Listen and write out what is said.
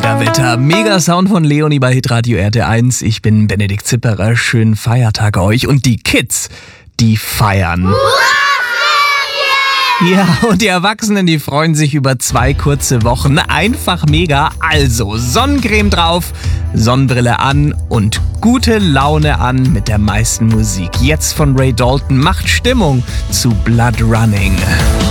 Mega Wetter, mega Sound von Leonie bei Hitradio RT1. Ich bin Benedikt Zipperer. Schönen Feiertag euch. Und die Kids, die feiern. Ja, und die Erwachsenen, die freuen sich über 2 kurze Wochen. Einfach mega. Also Sonnencreme drauf, Sonnenbrille an und gute Laune an mit der meisten Musik. Jetzt von Ray Dalton, macht Stimmung zu Blood Running.